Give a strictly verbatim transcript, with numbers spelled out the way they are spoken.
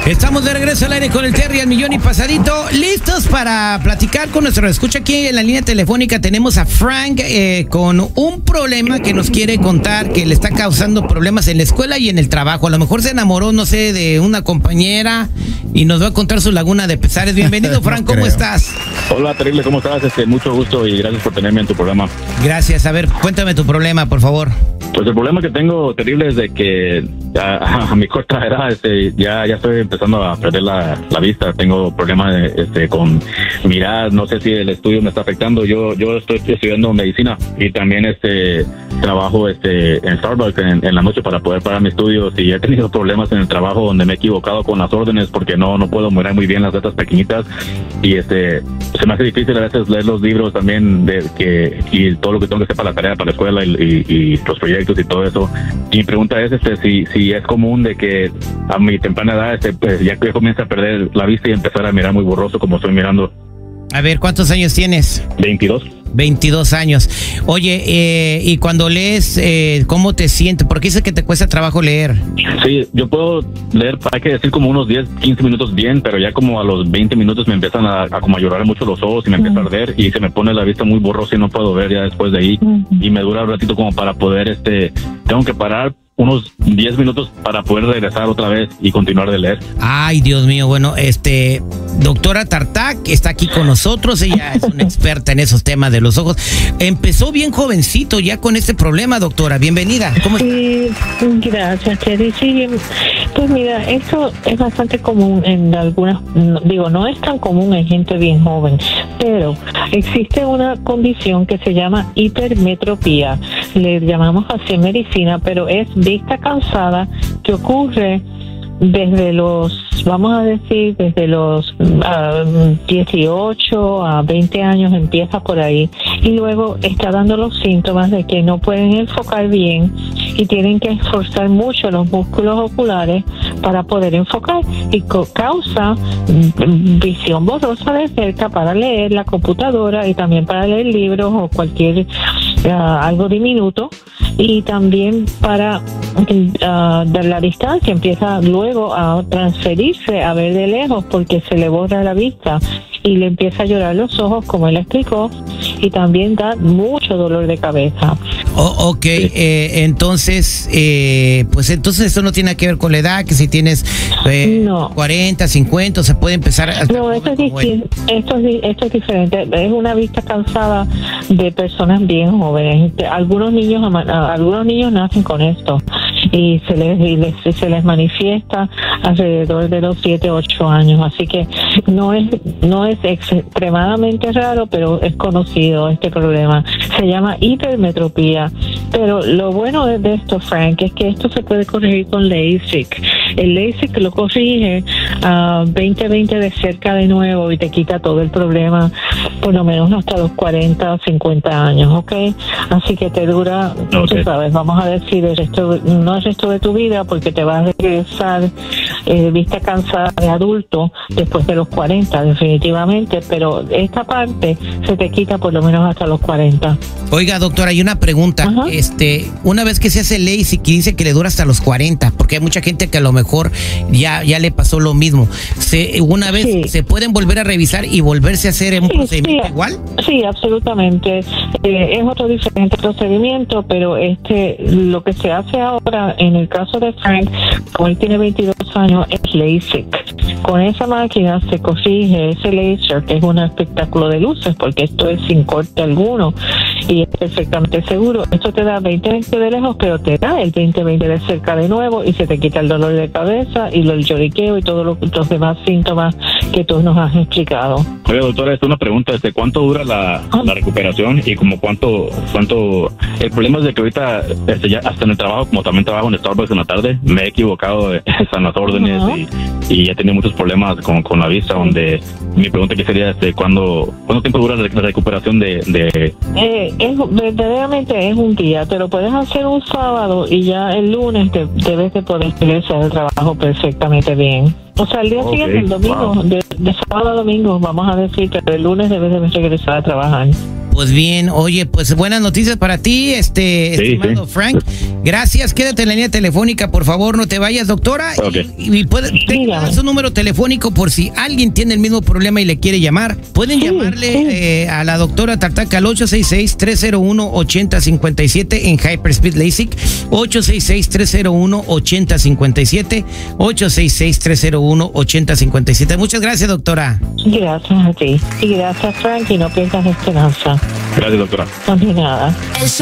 Estamos de regreso al aire con el Terry al millón y pasadito, listos para platicar con nuestro escucha. Aquí en la línea telefónica tenemos a Frank eh, con un problema que nos quiere contar, que le está causando problemas en la escuela y en el trabajo. A lo mejor se enamoró, no sé, de una compañera y nos va a contar su laguna de pesares. Bienvenido, Frank, ¿cómo estás? Hola, Terrible, ¿cómo estás? Este, mucho gusto y gracias por tenerme en tu programa. Gracias. A ver, cuéntame tu problema, por favor. Pues el problema que tengo, Terrible, es de que a, a mi corta edad este, ya, ya estoy empezando a perder la, la vista. Tengo problemas este, con mirar, no sé si el estudio me está afectando. Yo yo estoy estudiando medicina y también este trabajo este en Starbucks en, en la noche para poder pagar mis estudios, y he tenido problemas en el trabajo donde me he equivocado con las órdenes porque no no puedo mirar muy bien las letras pequeñitas, y este se me hace difícil a veces leer los libros también de que y todo lo que tengo que hacer para la tarea, para la escuela y, y, y los proyectos y todo eso. Y mi pregunta es este si si es común de que a mi temprana edad este pues ya que comienza a perder la vista y empezar a mirar muy borroso como estoy mirando. A ver, ¿cuántos años tienes? veintidós. veintidós años. Oye, eh, y cuando lees, eh, ¿cómo te sientes? Porque dice que te cuesta trabajo leer. Sí, yo puedo leer, hay que decir como unos diez, quince minutos bien, pero ya como a los veinte minutos me empiezan a, a como a llorar mucho los ojos y me empieza a arder y se me pone la vista muy borrosa y no puedo ver ya después de ahí. Y me dura un ratito como para poder, este, tengo que parar unos diez minutos para poder regresar otra vez y continuar de leer. Ay, Dios mío, bueno, este, doctora Tartak está aquí con nosotros, ella es una experta en esos temas de los ojos. Empezó bien jovencito ya con este problema, doctora, bienvenida. ¿Cómo está? Sí, gracias, Terry. Sí, pues mira, esto es bastante común en algunas, digo, no es tan común en gente bien joven, pero existe una condición que se llama hipermetropía, le llamamos así en medicina, pero es vista cansada que ocurre desde los, vamos a decir, desde los uh, dieciocho a veinte años, empieza por ahí, y luego está dando los síntomas de que no pueden enfocar bien y tienen que esforzar mucho los músculos oculares para poder enfocar, y causa visión borrosa de cerca para leer la computadora y también para leer libros o cualquier uh, algo diminuto, y también para uh, de la distancia empieza luego a transferirse a ver de lejos porque se le borra la vista y le empieza a llorar los ojos, como él explicó, y también da mucho dolor de cabeza. Oh, ok, sí. eh, entonces, eh, pues entonces eso no tiene que ver con la edad, que si tienes eh, no. cuarenta, cincuenta, se puede empezar a... No, esto es, distinto, esto, es, esto es diferente, es una vista cansada de personas bien jóvenes. Algunos niños, algunos niños nacen con esto y se les, y les se les manifiesta alrededor de los siete, ocho años, así que no es no es extremadamente raro, pero es conocido este problema. Se llama hipermetropía, pero lo bueno de esto, Frank, es que esto se puede corregir con LASIK. El LASIK lo corrige a uh, veinte veinte de cerca de nuevo y te quita todo el problema, por lo menos hasta los cuarenta o cincuenta años, ¿ok? Así que te dura, no okay. sabes, vamos a decir, el resto, no el resto de tu vida, porque te vas a regresar eh, vista cansada de adulto después de los cuarenta, definitivamente, pero esta parte se te quita por lo menos hasta los cuarenta. Oiga, doctora, hay una pregunta. Ajá. Este, una vez que se hace LASIK y dice que le dura hasta los cuarenta, porque hay mucha gente que a lo mejor ya, ya le pasó lo mismo. Se, una vez sí. se pueden volver a revisar y volverse a hacer un sí, procedimiento sí, igual. Sí, absolutamente. Eh, es otro diferente procedimiento, pero este, lo que se hace ahora en el caso de Frank, como él tiene veintidós años, es LASIK. Con esa máquina se corrige ese laser, que es un espectáculo de luces, porque esto es sin corte alguno y es perfectamente seguro. Esto te da veinte veinte de lejos, pero te da el veinte veinte de cerca de nuevo y se te quita el dolor de cabeza y el lloriqueo y todos lo, los demás síntomas que tú nos has explicado. Oye, doctora, es una pregunta, este, ¿cuánto dura la, ah. la recuperación y como cuánto, cuánto? El problema es de que ahorita, este, ya hasta en el trabajo, como también trabajo en Starbucks en la tarde, me he equivocado en las órdenes uh-huh. y, y he tenido muchos problemas con, con la vista, donde mi pregunta que sería, este, ¿cuándo, cuánto tiempo dura la recuperación de...? de... Eh, es, verdaderamente es un día, te lo puedes hacer un sábado y ya el lunes te, debes de poder regresar al trabajo perfectamente bien. O sea, el día okay, siguiente, el domingo, wow. de, de sábado a domingo, vamos a decir, pero el lunes debes de regresar a trabajar. pues bien, oye, pues buenas noticias para ti, este, Sí, estimado sí. Frank. Gracias, quédate en la línea telefónica, por favor, no te vayas, doctora. Ok. Y, y puede, tenga su número telefónico por si alguien tiene el mismo problema y le quiere llamar. Pueden Sí, llamarle sí. eh, a la doctora Tartaca al ocho seis seis, tres cero uno, ocho cero cinco siete en Hyperspeed LASIK, ocho seis seis, tres cero uno, ocho cero cinco siete, ocho seis seis, tres cero uno, ocho cero cinco siete. Muchas gracias, doctora. Gracias a ti. Y gracias, Frank, y no pierdas esperanza. Gracias, doctora. No de nada.